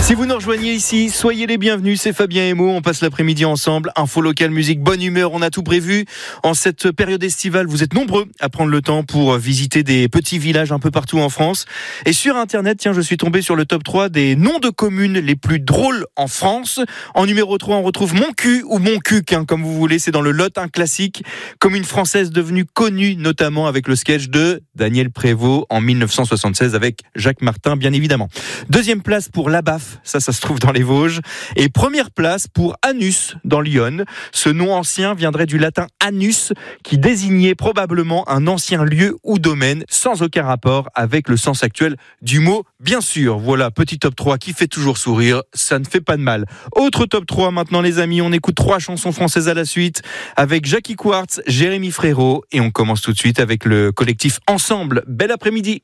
Si vous nous rejoignez ici, soyez les bienvenus, c'est Fabien et Mo, on passe l'après-midi ensemble, info locale, musique, bonne humeur, on a tout prévu. En cette période estivale, vous êtes nombreux à prendre le temps pour visiter des petits villages un peu partout en France. Et sur Internet, je suis tombé sur le top 3 des noms de communes les plus drôles en France. En numéro 3, on retrouve Montcuq ou Montcuq, comme vous voulez, c'est dans le Lot, un classique, commune française devenue connue notamment avec le sketch de Daniel Prévost en 1976 avec Jacques Martin, bien évidemment. Deuxième place pour La Baffe. Ça se trouve dans les Vosges. Et première place pour Anus, dans l'Yonne. Ce nom ancien viendrait du latin anus, qui désignait probablement un ancien lieu ou domaine, sans aucun rapport avec le sens actuel du mot, bien sûr. Voilà, petit top 3 qui fait toujours sourire, ça ne fait pas de mal. Autre top 3 maintenant les amis, on écoute 3 chansons françaises à la suite, avec Jackie Quartz, Jérémy Frérot, et on commence tout de suite avec le collectif Ensemble. Bel après-midi.